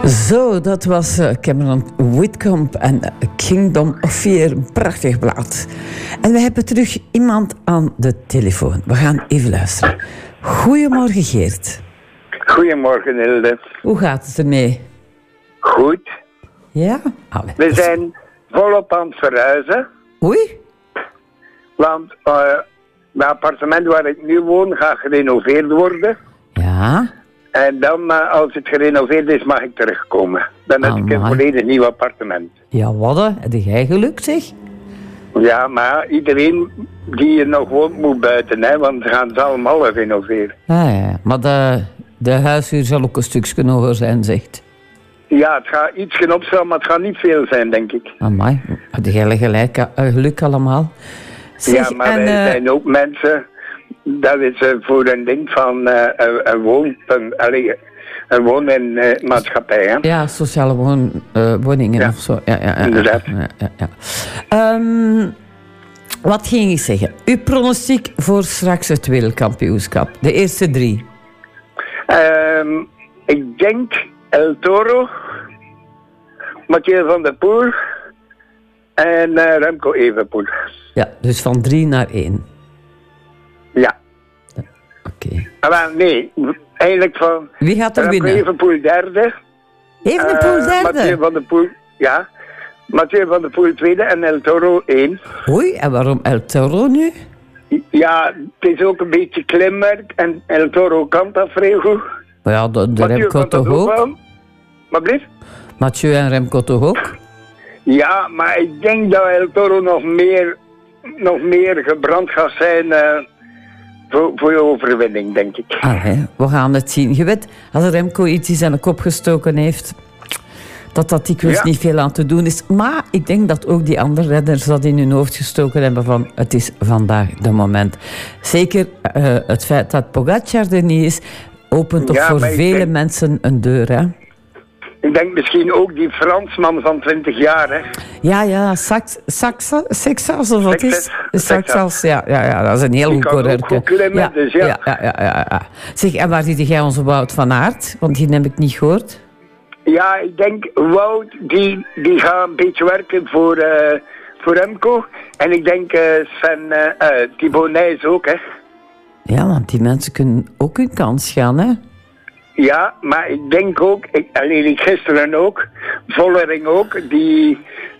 Zo, dat was Cameron Whitcomb en Kingdom of Fear. Een prachtig blad. En we hebben terug iemand aan de telefoon. We gaan even luisteren. Goedemorgen, Geert. Goedemorgen, Hilde. Hoe gaat het ermee? Goed. Ja? We zijn volop aan het verhuizen. Oei? Want het appartement waar ik nu woon gaat gerenoveerd worden. Ja? En dan, als het gerenoveerd is, mag ik terugkomen. Dan heb ik een volledig nieuw appartement. Ja, wat? Heb jij geluk, zeg? Ja, maar iedereen die hier nog woont moet buiten, hè, want ze gaan ze allemaal renoveren. Ja. Maar de huishuur zal ook een stukje hoger zijn, zegt. Ja, het gaat iets opstaan, maar het gaat niet veel zijn, denk ik. Amai, had jij geluk allemaal. Zeg, ja, maar wij zijn ook mensen... Dat is voor een ding van een woonmaatschappij, hè? Ja, sociale woningen of zo. Ja. Inderdaad. Ja. Wat ging ik zeggen? Uw pronostiek voor straks het wereldkampioenschap. De eerste 3. Ik denk El Toro, Mathieu van der Poel en Remco Evenepoel. Ja, dus van 3 naar 1. Ja. Oké. Maar nee, eigenlijk van... Wie gaat er winnen? Evenepoel derde. Evenepoel derde? Mathieu van der Poel, ja. Mathieu van der Poel tweede en El Toro 1. Oei, en waarom El Toro nu? Ja, het is ook een beetje klimwerk en El Toro kan dat vrij goed. Maar ja, de Remco toch ook? Maar blijf? Mathieu en Remco toch ook? Ja, maar ik denk dat El Toro nog meer gebrand gaat zijn voor je overwinning, denk ik. We gaan het zien. Je weet, als Remco iets in zijn kop gestoken heeft, dat dikwijls niet veel aan te doen is. Maar ik denk dat ook die andere redders dat in hun hoofd gestoken hebben van het is vandaag de moment. Zeker het feit dat Pogacar er niet is, opent toch voor vele mensen een deur, hè? Ik denk misschien ook die Fransman van 20 jaar, hè? Ja, Sexas of wat is? Sexas, ja, dat is een heel goed coureur. Die kan ook goed klimmen, dus ja. Zeg, en waar zit jij onze Wout van Aert? Want die heb ik niet gehoord. Ja, ik denk Wout, die gaat een beetje werken voor Remco. En ik denk Thibaut Nys ook, hè? Ja, want die mensen kunnen ook hun kans gaan, hè? Ja, maar ik denk ook, ik gisteren ook, Vollering ook, die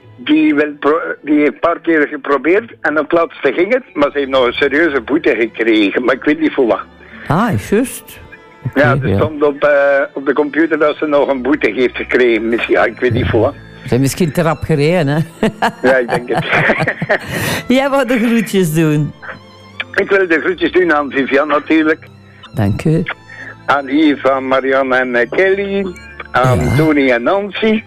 heeft een paar keer geprobeerd en op het laatste ging het, maar ze heeft nog een serieuze boete gekregen, maar ik weet niet voor wat. Juist. Okay, ja, er stond op de computer dat ze nog een boete heeft gekregen, misschien, ik weet niet voor wat. Ze zijn misschien te rap gereden, hè? Ja, ik denk het. Jij wou de groetjes doen. Ik wil de groetjes doen aan Vivian natuurlijk. Dank u. Aan Yves, aan Marianne en Kelly. Aan Tony en Nancy.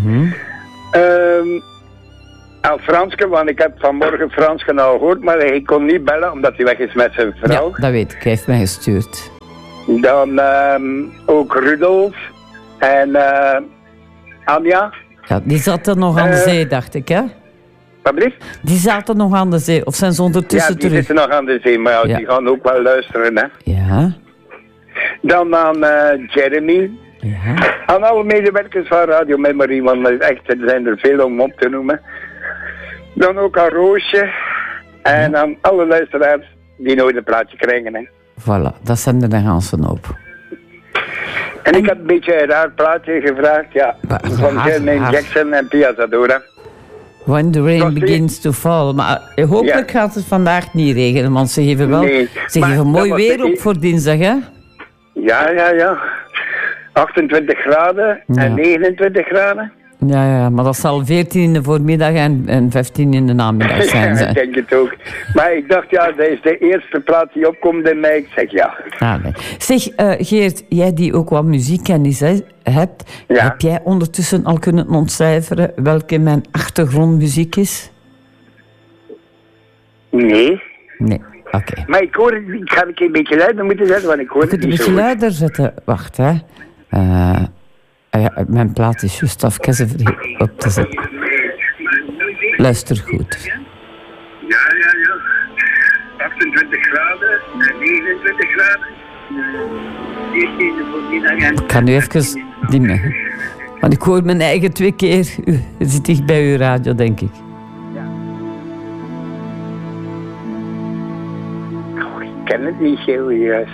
Aan Franske, want ik heb vanmorgen Franske al gehoord, maar hij kon niet bellen omdat hij weg is met zijn vrouw. Ja, dat weet ik. Hij heeft mij gestuurd. Dan ook Rudolf en Anja. Ja, die zaten nog aan de zee, dacht ik, hè? Wat blieft? Die zaten nog aan de zee, of zijn ze ondertussen terug? Ja, die zitten nog aan de zee, maar die gaan ook wel luisteren, hè. Ja. Dan aan Jeremy. Ja. Aan alle medewerkers van Radio Memory, want er zijn er veel om op te noemen. Dan ook aan Roosje. En aan alle luisteraars die nooit een plaatje krijgen, hè. Voilà, dat zijn er een ganse hoop. En ik heb een beetje een raar plaatje gevraagd, ja. Van Jermaine Jackson en Pia Zadora. When the rain begins to fall. Maar hopelijk gaat het vandaag niet regenen, want ze geven wel ze geven mooi weer op voor dinsdag, hè? Ja. 28 graden en 29 graden. Ja, maar dat zal 14 in de voormiddag en 15 in de namiddag zijn. Ja, ik denk het ook. Maar ik dacht, dat is de eerste plaat die opkomt in mij. Ik zeg ja. Nee. Zeg, Geert, jij die ook wat muziekkennis hebt, heb jij ondertussen al kunnen ontcijferen welke mijn achtergrondmuziek is? Nee. Oké. Maar ik ga een beetje luider moeten zetten, want ik hoor het niet zo goed. Een beetje luider zetten. Wacht, hè. Mijn plaat is juist even op te zetten. Luister goed. Ja. 28 graden en 29 graden. Ik ga nu even dimmen. Want ik hoor mijn eigen 2 keer. U zit dicht bij uw radio, denk ik. Ja. Oh, ik ken het niet heel juist.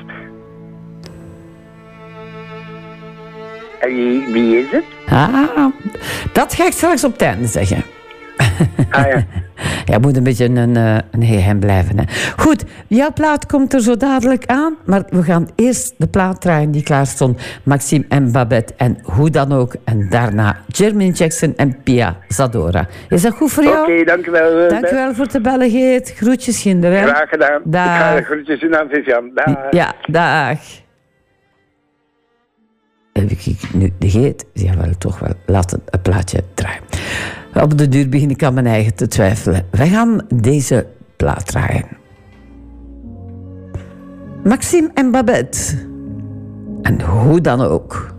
En wie is het? Dat ga ik straks op het einde zeggen. Ah ja. Ja, moet een beetje een geheim blijven. Hè. Goed, jouw plaat komt er zo dadelijk aan. Maar we gaan eerst de plaat draaien die klaar stond. Maxime en Babette en Hoe dan ook. En daarna Jermaine Jackson en Pia Zadora. Is dat goed voor jou? Oké, dank u wel. Dank je wel voor te bellen, Geert. Groetjes, kinderen. Graag gedaan. Dag. Ik ga de groetjes doen aan Vivian. Dag. Ja, dag. Heb ik nu de Geert? Ja, wel, toch wel. Laten een plaatje draaien. Op de duur begin ik aan mijn eigen te twijfelen. Wij gaan deze plaat draaien. Maxime en Babette. En Hoe dan ook.